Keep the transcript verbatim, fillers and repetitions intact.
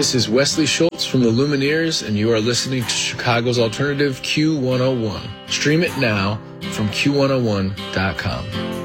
This is Wesley Schultz from the Lumineers, and you are listening to Chicago's Alternative Q one oh one. Stream it now from Q one oh one dot com.